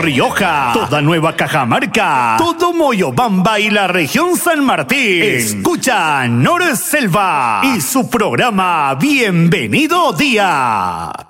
Rioja, toda Nueva Cajamarca, todo Moyobamba y la región San Martín. Escucha Norselva y su programa Bienvenido Día.